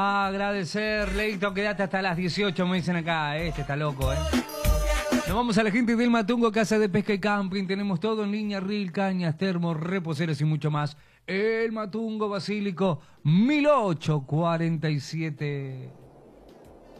Agradecer, Leito, quédate hasta las 18, me dicen acá. Este está loco, Nos vamos a la gente del Matungo, Casa de Pesca y Camping. Tenemos todo en línea, reel, cañas, termos, reposeros y mucho más. El Matungo Basílico 1847.